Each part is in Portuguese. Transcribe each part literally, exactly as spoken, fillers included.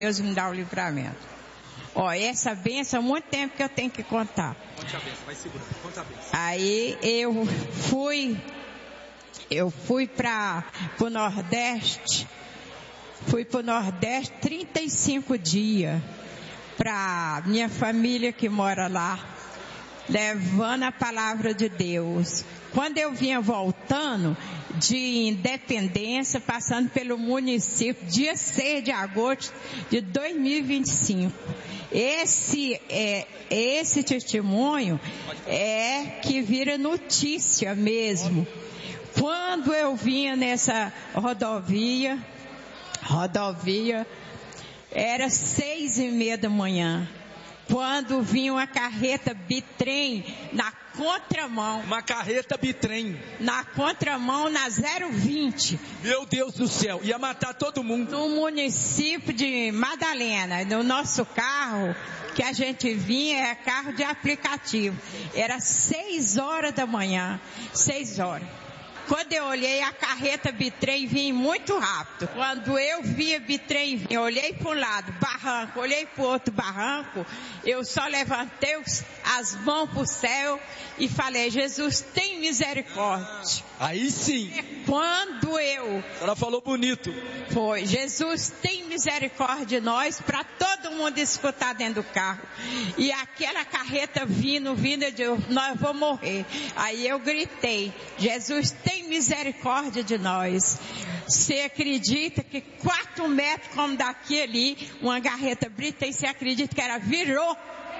Deus me dá o livramento. Ó, essa benção há muito tempo que eu tenho que contar. Conte a benção, vai segurando, conta a benção. Aí eu fui, eu fui para o Nordeste, fui para o Nordeste trinta e cinco dias, para minha família que mora lá, levando a palavra de Deus. Quando eu vinha voltando de Independência, passando pelo município, dia seis de agosto de dois mil e vinte e cinco. Esse, é, esse testemunho é que vira notícia mesmo. Quando eu vinha nessa rodovia, rodovia, era seis e meia da manhã. Quando vinha uma carreta bitrem na contramão. Uma carreta bitrem. Na contramão, na zero vinte. Meu Deus do céu, ia matar todo mundo. No município de Madalena, no nosso carro, que a gente vinha, é carro de aplicativo. Era seis horas da manhã. Seis horas. Quando eu olhei, a carreta bitrem vinha muito rápido. Quando eu vi a bitrem, eu olhei para um lado, barranco, olhei para o outro barranco, eu só levantei as mãos para o céu e falei, Jesus, tem misericórdia. Aí sim. Quando eu... Ela falou bonito. Foi, Jesus, tem misericórdia de nós, para todo mundo escutar dentro do carro. E aquela carreta vindo, vindo, eu disse, nós vamos morrer. Aí eu gritei, Jesus, tem misericórdia de nós. Você acredita que quatro metros como daqui ali, uma carreta bitrem, você acredita que ela virou?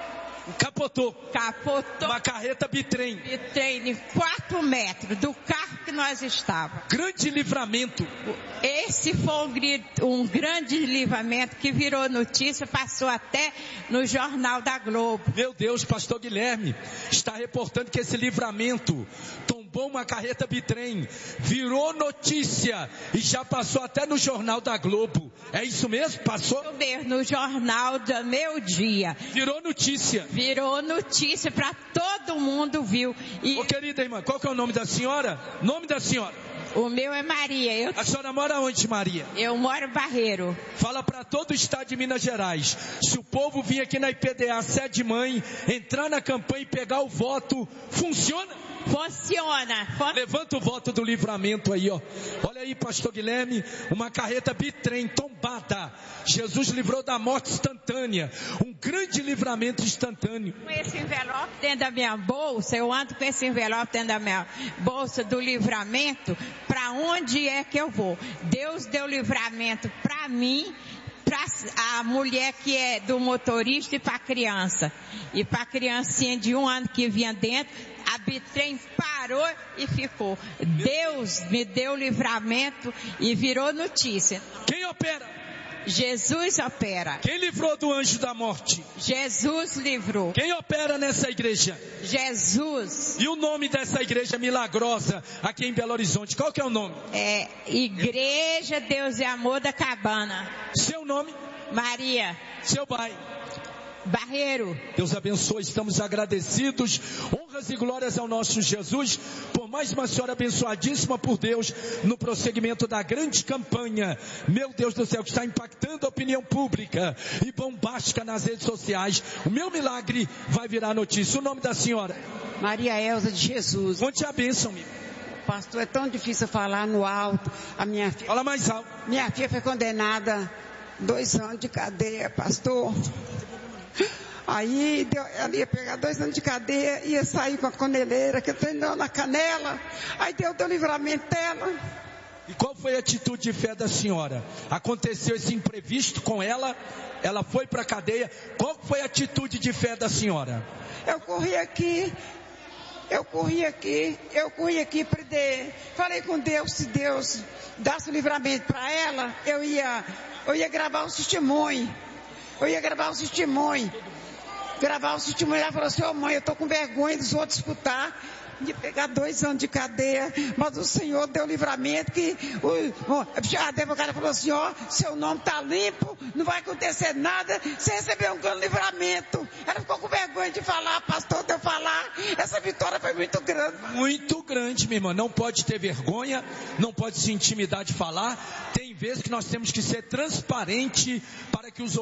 Capotou. Capotou. Uma carreta bitrem. Bitrem de quatro metros do carro que nós estávamos. Grande livramento. Esse foi um, um grande livramento que virou notícia, passou até no Jornal da Globo. Meu Deus, pastor Guilherme está reportando que esse livramento tombou uma carreta bitrem, virou notícia e já passou até no Jornal da Globo. É isso mesmo? Passou? No Jornal do Meu Dia. Virou notícia. Virou notícia para todo mundo viu. E... Ô querida irmã, qual que é o nome da senhora? Nome da senhora? O meu é Maria. Eu... A senhora mora onde, Maria? Eu moro em Barreiro. Fala para todo o estado de Minas Gerais. Se o povo vir aqui na I P D A Sede Mãe, entrar na campanha e pegar o voto, funciona? Funciona. Fun... Levanta o voto do livramento aí, ó. Olha aí, pastor Guilherme, uma carreta bitrem tombada. Jesus livrou da morte instantânea. Um grande livramento instantâneo. Com esse envelope dentro da minha bolsa, eu ando com esse envelope dentro da minha bolsa do livramento, para onde é que eu vou? Deus deu livramento para mim, para a mulher que é do motorista e para a criança. E para a criancinha de um ano que vinha dentro, a bitrem parou e ficou. Deus me deu livramento e virou notícia. Quem opera? Jesus opera. Quem livrou do anjo da morte? Jesus livrou. Quem opera nessa igreja? Jesus. E o nome dessa igreja milagrosa aqui em Belo Horizonte, qual que é o nome? É Igreja Deus e Amor da Cabana. Seu nome? Maria. Seu pai? Barreiro. Deus abençoe, estamos agradecidos, honras e glórias ao nosso Jesus, por mais uma senhora abençoadíssima por Deus, no prosseguimento da grande campanha, meu Deus do céu, que está impactando a opinião pública e bombástica nas redes sociais. O meu milagre vai virar notícia. O nome da senhora? Maria Elza de Jesus. Conte a bênção, amigo. Pastor, é tão difícil falar no alto. A minha filha, fala mais alto. Minha filha foi condenada dois anos de cadeia, pastor. Aí deu, ela ia pegar dois anos de cadeia, ia sair com a coneleira que treinou na canela. Aí deu o livramento dela. E qual foi a atitude de fé da senhora? Aconteceu esse imprevisto com ela, ela foi para a cadeia. Qual foi a atitude de fé da senhora? Eu corri aqui, eu corri aqui, eu corri aqui para Deus. Falei com Deus, se Deus desse o livramento para ela, eu ia, eu ia gravar um testemunho. Eu ia gravar um testemunho. Gravar um testemunho. Ela falou assim, ô oh, mãe, eu tô com vergonha dos outros escutar. De pegar dois anos de cadeia. Mas o Senhor deu livramento que o, o, a advogada falou assim, ó, oh, seu nome tá limpo, não vai acontecer nada, você recebeu um grande livramento. Ela ficou com vergonha de falar, pastor, de eu falar. Essa vitória foi muito grande. Muito grande, minha irmã. Não pode ter vergonha, não pode se intimidar de falar. Tem vezes que nós temos que ser transparente para que os